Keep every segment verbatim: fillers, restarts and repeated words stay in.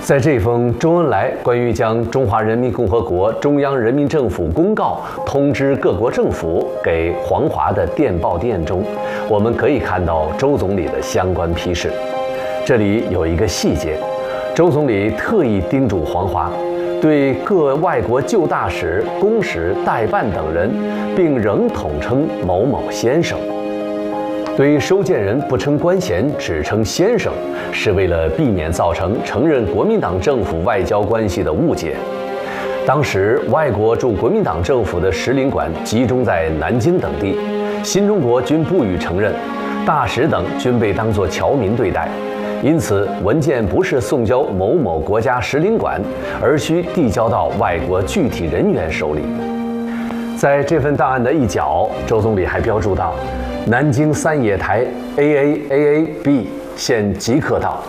在这封周恩来关于将中华人民共和国中央人民政府公告通知各国政府给黄华的电报电中，我们可以看到周总理的相关批示。这里有一个细节，周总理特意叮嘱黄华，对各外国旧大使、公使、代办等人，并仍统称某某先生。对收件人不称官衔，只称先生，是为了避免造成承认国民党政府外交关系的误解。当时，外国驻国民党政府的使领馆集中在南京等地，新中国均不予承认，大使等均被当作侨民对待。因此，文件不是送交某某国家使领馆，而需递交到外国具体人员手里。在这份档案的一角，周总理还标注道：“南京三野台 A A A A B 现即刻到。”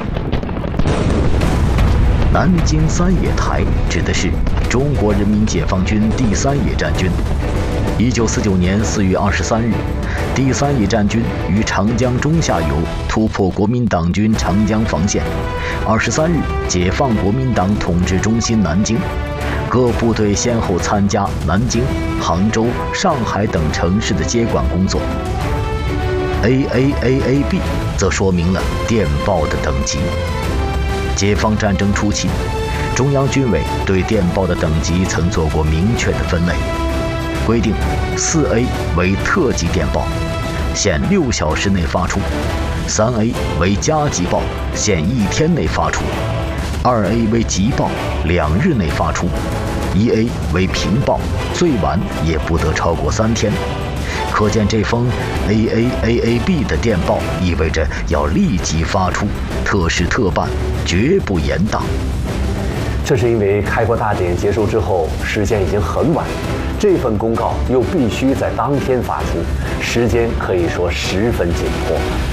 南京三野台指的是中国人民解放军第三野战军。一九四九年四月二十三日，第三野战军于长江中下游突破国民党军长江防线。二十三日，解放国民党统治中心南京，各部队先后参加南京、杭州、上海等城市的接管工作。A A A A B 则说明了电报的等级。解放战争初期，中央军委对电报的等级曾做过明确的分类，规定四 A 为特级电报，限六小时内发出；三 A 为加急报，限一天内发出；二 A 为急报，两日内发出；一 A 为平报，最晚也不得超过三天。可见这封 A A A A B 的电报意味着要立即发出，特事特办，绝不延宕。 这是因为开国大典结束之后，时间已经很晚，这份公告又必须在当天发出，时间可以说十分紧迫。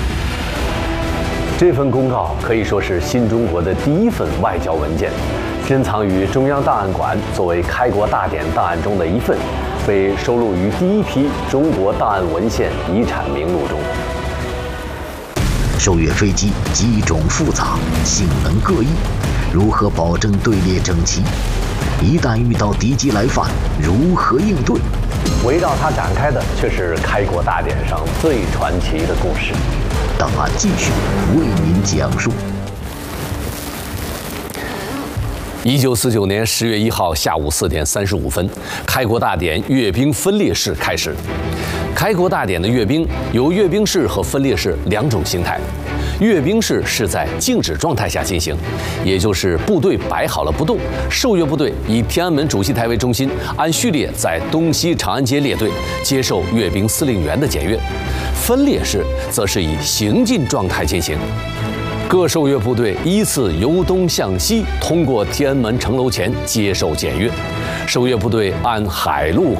这份公告可以说是新中国的第一份外交文件，珍藏于中央档案馆，作为开国大典档案中的一份，被收录于第一批中国档案文献遗产名录中。 受阅飞机机种复杂，性能各异，如何保证队列整齐？一旦遇到敌机来犯，如何应对？ 围绕它展开的却是开国大典上最传奇的故事。 档案继续为您讲述。 一九四九年十月一号下午四点三十五分，开国大典阅兵分列式开始。开国大典的阅兵有阅兵式和分列式两种形态。阅兵式是在静止状态下进行，也就是部队摆好了不动，受阅部队以天安门主席台为中心，按序列在东西长安街列队，接受阅兵司令员的检阅。分列式则是以行进状态进行，各受阅部队依次由东向西通过天安门城楼前接受检阅，受阅部队按海陆